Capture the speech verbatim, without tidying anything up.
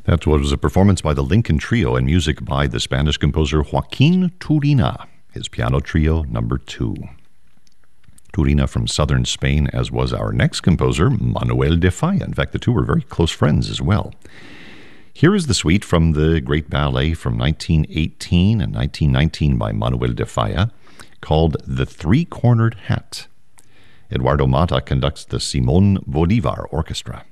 That was a performance by the Lincoln Trio and music by the Spanish composer Joaquin Turina, his piano trio number two. Turina from southern Spain, as was our next composer, Manuel de Falla. In fact, the two were very close friends as well. Here is the suite from the great ballet from nineteen eighteen and nineteen nineteen by Manuel de Falla, called The Three-Cornered Hat. Eduardo Mata conducts the Simón Bolívar Orchestra.